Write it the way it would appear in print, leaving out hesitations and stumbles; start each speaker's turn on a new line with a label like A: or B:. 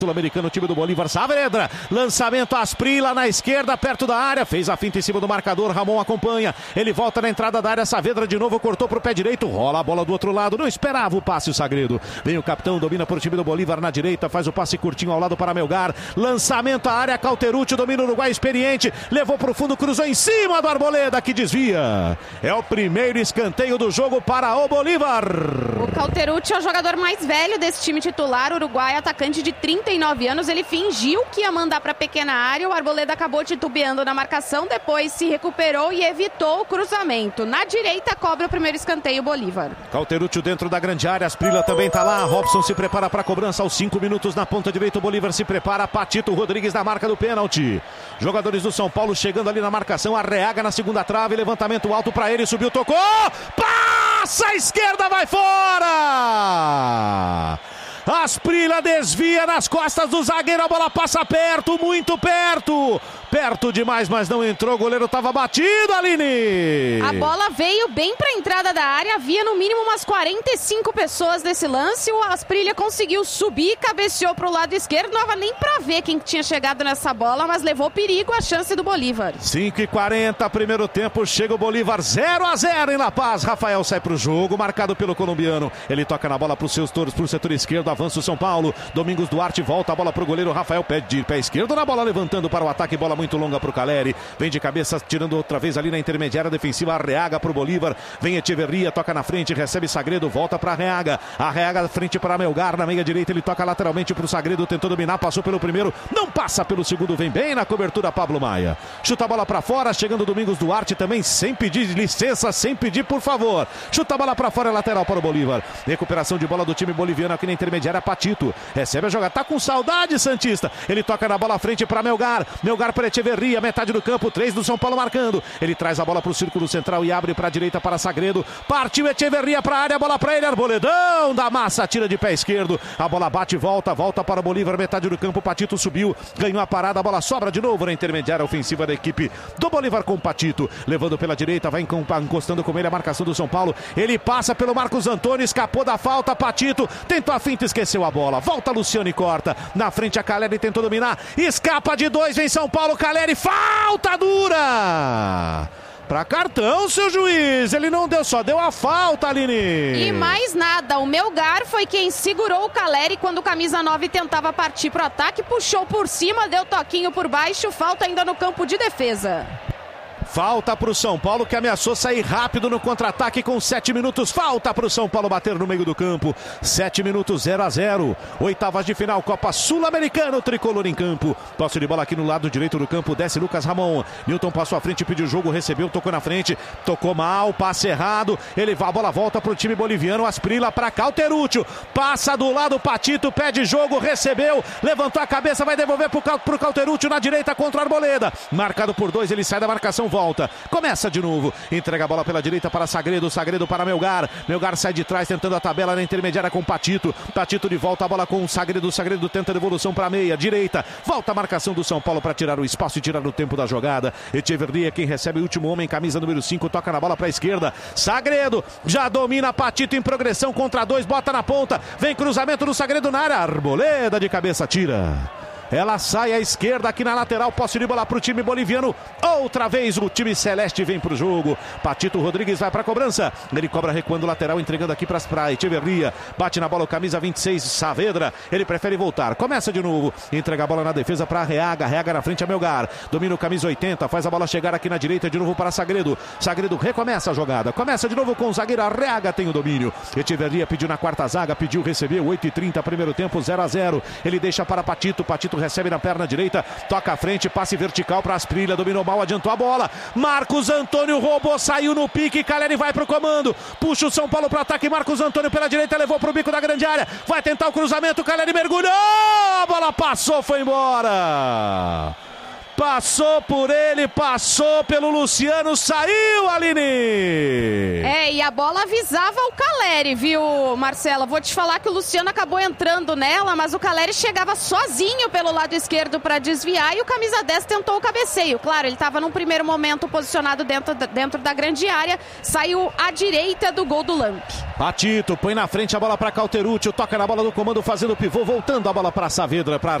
A: Sul-Americano, time do Bolívar. Saavedra, lançamento Asprilla na esquerda, perto da área, fez a finta em cima do marcador, Ramon acompanha, ele volta na entrada da área, Saavedra de novo, cortou pro pé direito, rola a bola do outro lado, não esperava o passe o Sagredo, vem o capitão, domina pro time do Bolívar na direita, faz o passe curtinho ao lado para Melgar, lançamento à área, Cauterucci, domina o Uruguai experiente, levou pro fundo, cruzou em cima do Arboleda, que desvia, é o primeiro escanteio do jogo para o Bolívar.
B: O Cauterucci é o jogador mais velho desse time titular, Uruguai, atacante de 39 anos, ele fingiu que ia mandar para a pequena área, o Arboleda acabou titubeando na marcação, depois se recuperou e evitou o cruzamento. Na direita cobra o primeiro escanteio Bolívar.
A: Cauterucci dentro da grande área, Asprilla também tá lá, Robson se prepara para a cobrança aos 5 minutos na ponta direita, o Bolívar se prepara, Patito Rodrigues na marca do pênalti. Jogadores do São Paulo chegando ali na marcação, Arreaga na segunda trave, levantamento alto para ele, subiu, tocou, passa à esquerda, vai fora! Asprilla desvia nas costas do zagueiro, a bola passa perto, muito perto. Perto demais, mas não entrou, o goleiro estava batido, Aline.
B: A bola veio bem para a entrada da área, havia no mínimo umas 45 pessoas nesse lance, o Asprilla conseguiu subir, cabeceou para o lado esquerdo, não dava nem para ver quem tinha chegado nessa bola, mas levou perigo a chance do Bolívar.
A: 5:40, primeiro tempo, chega o Bolívar 0-0 em La Paz, Rafael sai para o jogo, marcado pelo colombiano, ele toca na bola para os seus touros, para o setor esquerdo, avança o São Paulo, Domingos Duarte volta a bola para o goleiro Rafael, pé esquerdo na bola, levantando para o ataque, bola muito longa para o Caleri, vem de cabeça, tirando outra vez ali na intermediária defensiva, Arreaga para o Bolívar, vem Echeverria, toca na frente, recebe Sagredo, volta para Arreaga frente para Melgar, na meia direita, ele toca lateralmente para o Sagredo, tentou dominar, passou pelo primeiro, não passa pelo segundo, vem bem na cobertura Pablo Maia, chuta a bola para fora, chegando Domingos Duarte também, sem pedir licença, sem pedir por favor, chuta a bola para fora, lateral para o Bolívar, recuperação de bola do time boliviano aqui na intermediária, Patito, recebe a jogada, tá com saudade Santista, ele toca na bola à frente para Melgar para Echeverria, metade do campo, 3 do São Paulo marcando, ele traz a bola para o círculo central e abre para a direita para Sagredo, partiu Echeverria para a área, bola para ele, Arboledão da massa, tira de pé esquerdo, a bola bate e volta para o Bolívar, metade do campo, Patito subiu, ganhou a parada, a bola sobra de novo na intermediária ofensiva da equipe do Bolívar com Patito, levando pela direita, vai encostando com ele a marcação do São Paulo, ele passa pelo Marcos Antônio, escapou da falta, Patito tentou a finta, esqueceu a bola, volta Luciano e corta, na frente a Caleri tentou dominar, escapa de 2, vem São Paulo, Caleri, falta dura! Pra cartão, seu juiz, ele não deu, só deu a falta, Aline.
B: E mais nada, o Melgar foi quem segurou o Caleri quando o camisa 9 tentava partir pro ataque, puxou por cima, deu toquinho por baixo, falta ainda no campo de defesa.
A: Falta para o São Paulo, que ameaçou sair rápido no contra-ataque com 7 minutos. Falta para o São Paulo bater no meio do campo. 7 minutos, 0-0. Oitavas de final, Copa Sul-Americana, tricolor em campo. Posse de bola aqui no lado direito do campo, desce Lucas Ramon. Newton passou à frente, pediu o jogo, recebeu, tocou na frente. Tocou mal, passe errado. A bola volta para o time boliviano. Asprilla para Cauterucci. Passa do lado, Patito, pede jogo, recebeu. Levantou a cabeça, vai devolver para o Cauterucci na direita contra o Arboleda. Marcado por 2, ele sai da marcação, volta, começa de novo, entrega a bola pela direita para Sagredo para Melgar sai de trás tentando a tabela na intermediária com Patito de volta, a bola com o Sagredo tenta a devolução para a meia, direita, volta a marcação do São Paulo para tirar o espaço e tirar o tempo da jogada, Echeverria quem recebe o último homem, camisa número 5, toca na bola para a esquerda, Sagredo, já domina Patito em progressão contra 2, bota na ponta, vem cruzamento do Sagredo na área, Arboleda de cabeça tira. Ela sai à esquerda aqui na lateral, posse de bola para o time boliviano. Outra vez o time celeste vem para o jogo. Patito Rodrigues vai para a cobrança. Ele cobra recuando lateral, entregando aqui para Echeverria. Bate na bola o camisa 26, Saavedra. Ele prefere voltar. Começa de novo. Entrega a bola na defesa para Arreaga na frente a Melgar. Domina o camisa 80. Faz a bola chegar aqui na direita de novo para Sagredo. Sagredo recomeça a jogada. Começa de novo com o zagueiro. Arreaga tem o domínio. Echeverria pediu na quarta zaga. Pediu, recebeu. 8:30, primeiro tempo, 0-0. Ele deixa para Patito. Patito recebe na perna direita, toca à frente, passe vertical para Asprilla, dominou mal, adiantou a bola, Marcos Antônio roubou, saiu no pique, Caleri vai pro comando, puxa o São Paulo pro ataque, Marcos Antônio pela direita, levou pro bico da grande área, vai tentar o cruzamento, Caleri mergulhou, a bola passou, foi embora. Passou por ele, passou pelo Luciano, saiu, Aline!
B: E a bola avisava o Caleri, viu, Marcela? Vou te falar que o Luciano acabou entrando nela, mas o Caleri chegava sozinho pelo lado esquerdo para desviar e o camisa 10 tentou o cabeceio. Claro, ele estava num primeiro momento posicionado dentro da grande área, saiu à direita do gol do Lamp.
A: Patito põe na frente a bola para Cauterucci, toca na bola do comando fazendo o pivô, voltando a bola para Saavedra, para